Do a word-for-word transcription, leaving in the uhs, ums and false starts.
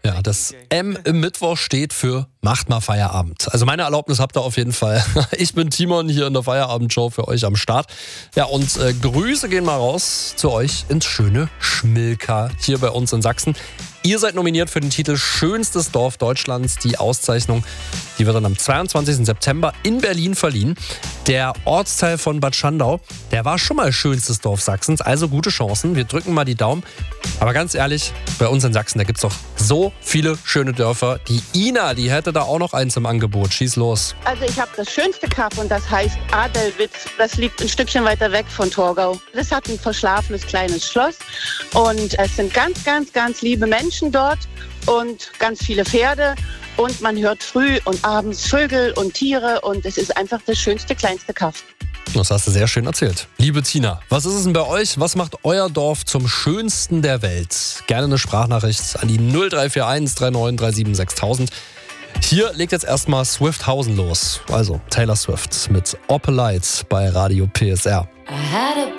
Ja, das M im Mittwoch steht für Macht mal Feierabend. Also meine Erlaubnis habt ihr auf jeden Fall. Ich bin Timon hier in der Feierabendshow für euch am Start. Ja, und äh, Grüße gehen mal raus zu euch ins schöne Schmilka hier bei uns in Sachsen. Ihr seid nominiert für den Titel Schönstes Dorf Deutschlands. Die Auszeichnung, die wird dann am zweiundzwanzigsten September in Berlin verliehen. Der Ortsteil von Bad Schandau, der war schon mal schönstes Dorf Sachsens, also gute Chancen. Wir drücken mal die Daumen. Aber ganz ehrlich, bei uns in Sachsen, da gibt es doch so viele schöne Dörfer. Die Ina, die hätte da auch noch eins im Angebot. Schieß los. Also ich habe das schönste Kaff und das heißt Adelwitz. Das liegt ein Stückchen weiter weg von Torgau. Das hat ein verschlafenes kleines Schloss und es sind ganz, ganz, ganz liebe Menschen dort und ganz viele Pferde. Und man hört früh und abends Vögel und Tiere und es ist einfach das schönste, kleinste Kaff. Das hast du sehr schön erzählt. Liebe Tina, was ist es denn bei euch? Was macht euer Dorf zum schönsten der Welt? Gerne eine Sprachnachricht an die null drei vier eins drei neun drei sieben sechstausend. Hier legt jetzt erstmal Swifthausen los. Also Taylor Swift mit Opalite bei Radio P S R.